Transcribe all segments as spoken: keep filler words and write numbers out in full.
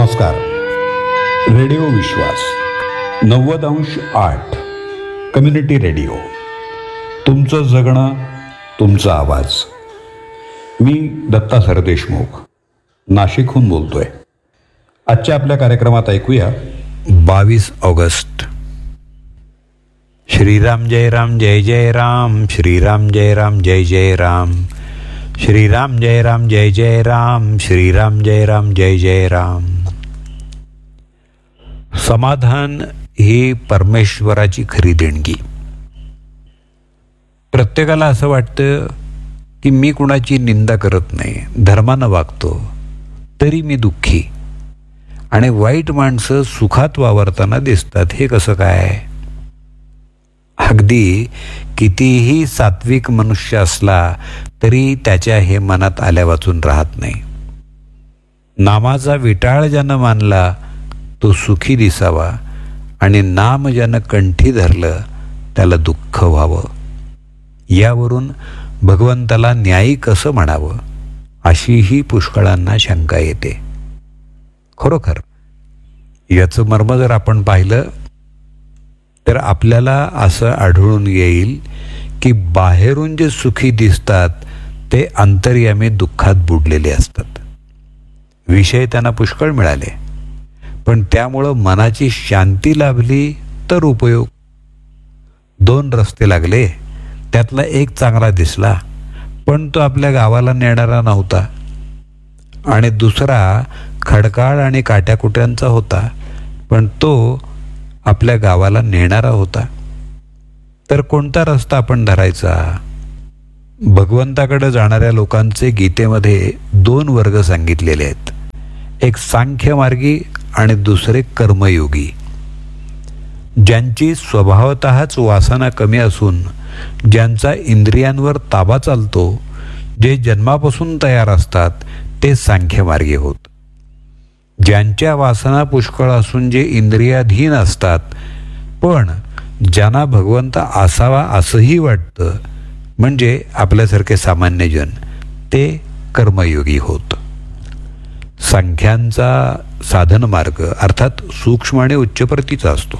नमस्कार. रेडिओ विश्वास नव्वद अंश आठ कम्युनिटी रेडिओ. तुमचं जगणं तुमचा आवाज. मी दत्ता सरदेशमुख नाशिकहून बोलतोय. आजच्या आपल्या कार्यक्रमात ऐकूया बावीस ऑगस्ट. श्रीराम जय राम जय जय राम, श्रीराम जय राम जय जय राम, श्रीराम जय राम जय जय राम, श्रीराम जय राम जय जय राम. समाधान ही परमेश्वराची खरी देणगी. प्रत्येकाला असं वाटतं की मी कुणाची निंदा करत नाही, धर्मानं वागतो, तरी मी दुःखी. आणि वाईट माणसं सुखात वावरताना दिसतात. हे कसं काय? अगदी कितीही सात्विक मनुष्य असला तरी त्याच्या हे मनात आल्या वाचून राहत नाही. नामाचा विटाळ ज्यानं मानला तो सुखी दिसावा, आणि नाम ज्यानं कंठी धरलं त्याला दुःख व्हावं. यावरून भगवंताला न्यायी कसं म्हणावं अशीही पुष्कळांना शंका येते. खरोखर याचं मर्म जर आपण पाहिलं तर आपल्याला असं आढळून येईल की बाहेरून जे सुखी दिसतात ते अंतर्यामी दुःखात बुडलेले असतात. विषय त्यांना पुष्कळ मिळाले, पण त्यामुळं मनाची शांती लाभली तर उपयोग. दोन रस्ते लागले, त्यातला एक चांगला दिसला, पण तो आपल्या गावाला नेणारा नव्हता, आणि दुसरा खडकाळ आणि काट्याकुट्यांचा होता, पण तो आपल्या गावाला नेणारा होता. तर कोणता रस्ता आपण धरायचा? भगवंताकडे जाणाऱ्या लोकांचे गीतेमध्ये दोन वर्ग सांगितलेले आहेत. एक सांख्यमार्गी आणि दुसरे कर्मयोगी. ज्यांची स्वभावतःच वासना कमी असून ज्यांचा इंद्रियांवर ताबा चालतो, जे जन्मापासून तयार असतात, ते सांख्यमार्गी होत. ज्यांच्या वासना पुष्कळ असून जे इंद्रियाधीन असतात, पण ज्यांना भगवंत असावा असंही वाटतं, म्हणजे आपल्यासारखे सामान्यजन, ते कर्मयोगी होत. संख्यांचा साधन मार्ग अर्थात सूक्ष्म आणि उच्च प्रतीचा असतो.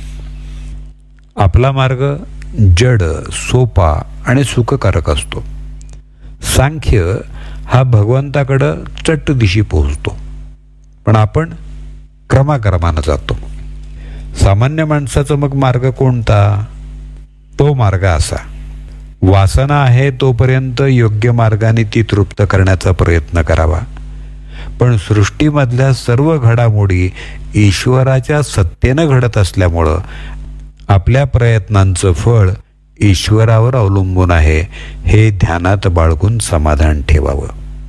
आपला मार्ग जड, सोपा आणि सुखकारक असतो. सांख्य हा भगवंताकडं चट्ट दिशी पोहोचतो, पण आपण क्रमाक्रमानं जातो. सामान्य माणसाचा मग मार्ग कोणता? तो मार्ग असा: वासना आहे तोपर्यंत योग्य मार्गाने ती तृप्त करण्याचा प्रयत्न करावा. पण सृष्टीमधल्या सर्व घडामोडी ईश्वराच्या सत्तेनं घडत असल्यामुळं आपल्या प्रयत्नांचं फळ ईश्वरावर अवलंबून आहे, हे ध्यानात बाळगून समाधान ठेवावं.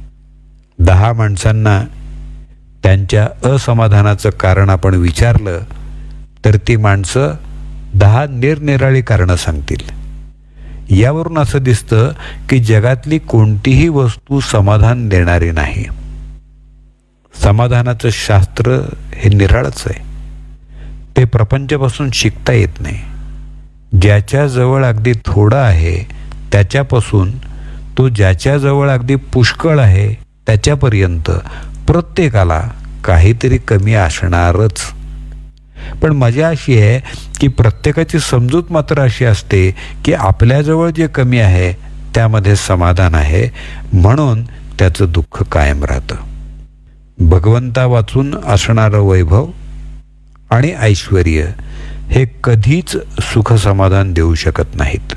दहा माणसांना त्यांच्या असमाधानाचं कारण आपण विचारलं तर ती माणसं दहा निरनिराळी कारणं सांगतील. यावरून असं दिसतं की जगातली कोणतीही वस्तू समाधान देणारी नाही. समाधानाचं शास्त्र हे निराळच आहे. ते प्रपंचापासून शिकता येत नाही. ज्याच्याजवळ अगदी थोडं आहे त्याच्यापासून तो ज्याच्याजवळ अगदी पुष्कळ आहे त्याच्यापर्यंत प्रत्येकाला काहीतरी कमी असणारच. पण मजा अशी आहे की प्रत्येकाची समजूत मात्र अशी असते की आपल्याजवळ जे कमी आहे त्यामध्ये समाधान आहे, म्हणून त्याचं दुःख कायम राहतं. भगवंता वाचून असणारं वैभव आणि ऐश्वर्य हे कधीच सुख समाधान देऊ शकत नाहीत.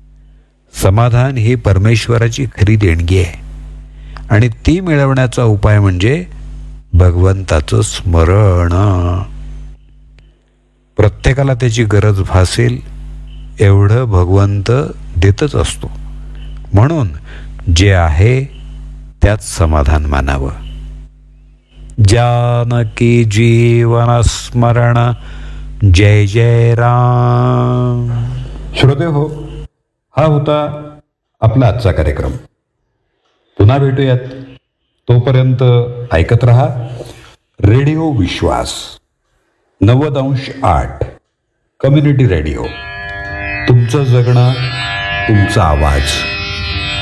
समाधान ही परमेश्वराची खरी देणगी आहे, आणि ती मिळवण्याचा उपाय म्हणजे भगवंताचं स्मरण. प्रत्येकाला त्याची गरज भासेल एवढं भगवंत देतच असतो, म्हणून जे आहे त्यात समाधान मानावं. जानकी जीवन स्मरण जय जय राम. श्रोते हो, हा होता आपला आजचा कार्यक्रम. पुन्हा भेटूयात. तोपर्यंत ऐकत रहा रेडिओ विश्वास नव्वद अंश आठ कम्युनिटी रेडिओ. तुमचं जगणं तुमचा आवाज.